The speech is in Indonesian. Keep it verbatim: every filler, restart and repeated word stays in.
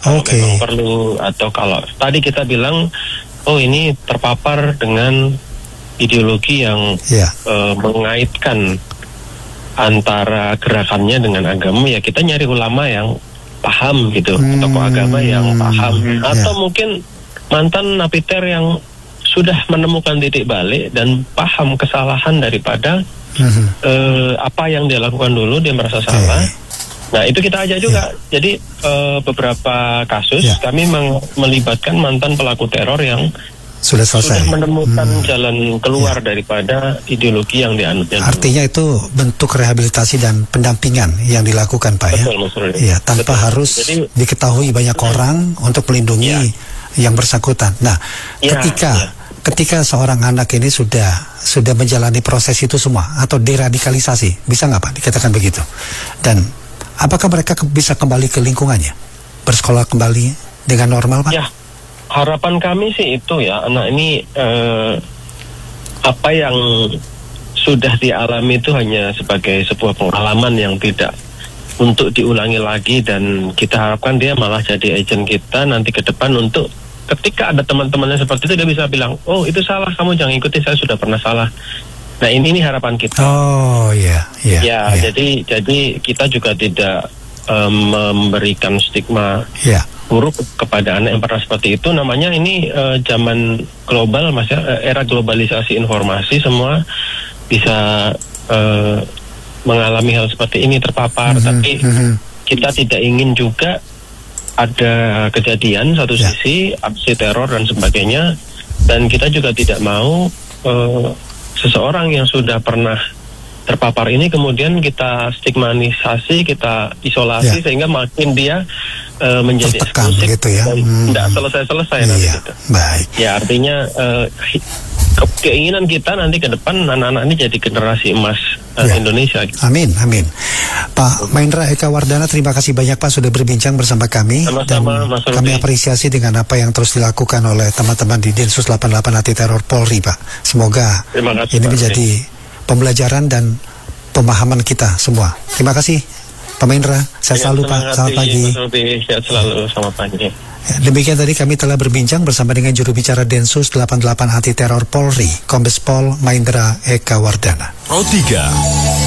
Kalau okay. memang perlu, atau kalau tadi kita bilang, oh ini terpapar dengan ideologi yang yeah. uh, mengaitkan antara gerakannya dengan agama, ya kita nyari ulama yang paham gitu, hmm, tokoh agama yang paham, atau yeah. mungkin mantan napiter yang sudah menemukan titik balik dan paham kesalahan daripada mm-hmm. uh, apa yang dia lakukan dulu, dia merasa okay. salah. Nah itu kita ajak juga. Yeah. Jadi uh, beberapa kasus yeah. kami meng- melibatkan mantan pelaku teror yang sudah selesai, sudah menemukan hmm. jalan keluar yeah. daripada ideologi yang dianutnya. Artinya itu bentuk rehabilitasi dan pendampingan yang dilakukan, Pak. Betul, ya. Ya, tanpa Betul. harus Jadi, diketahui banyak hmm. orang untuk melindungi yeah. yang bersangkutan. Nah, yeah. ketika yeah. ketika seorang anak ini sudah sudah menjalani proses itu semua atau deradikalisasi, bisa nggak Pak dikatakan begitu? Dan apakah mereka ke, bisa kembali ke lingkungannya, bersekolah kembali dengan normal, Pak? Ya, harapan kami sih itu ya, anak ini eh, apa yang sudah dialami itu hanya sebagai sebuah pengalaman yang tidak untuk diulangi lagi, dan kita harapkan dia malah jadi agent kita nanti ke depan untuk ketika ada teman-temannya seperti itu, dia bisa bilang, oh itu salah, kamu jangan ikuti, saya sudah pernah salah. Nah ini ini harapan kita. Oh iya, yeah, yeah, ya. Yeah. Jadi jadi kita juga tidak um, memberikan stigma yeah. buruk kepada anak yang pernah seperti itu. Namanya ini uh, zaman global, mas ya, era globalisasi informasi, semua bisa uh, mengalami hal seperti ini, terpapar. Mm-hmm, tapi mm-hmm. kita tidak ingin juga ada kejadian satu yeah. sisi aksi teror dan sebagainya, dan kita juga tidak mau uh, seseorang yang sudah pernah terpapar ini kemudian kita stigmatisasi, kita isolasi yeah. sehingga makin dia uh, menjadi eksklusif gitu ya. dan hmm. tidak selesai-selesai yeah. nanti gitu. Baik. Ya artinya uh, keinginan kita nanti ke depan anak-anak ini jadi generasi emas uh, yeah. Indonesia. Gitu. Amin, amin. Pak Mahendra Eka Wardana, terima kasih banyak Pak sudah berbincang bersama kami. Sama-sama, dan kami apresiasi dengan apa yang terus dilakukan oleh teman-teman di Densus delapan puluh delapan Anti Teror Polri, Pak. Semoga kasih, ini Pak, menjadi pembelajaran dan pemahaman kita semua. Terima kasih Pak Mahendra. Saya ya, selalu Pak. Selamat pagi. Sehat selalu. Selamat pagi. Ya, demikian tadi kami telah berbincang bersama dengan juru bicara Densus delapan puluh delapan Anti Teror Polri, Kombes Pol Mahendra Eka Wardana. Pro tiga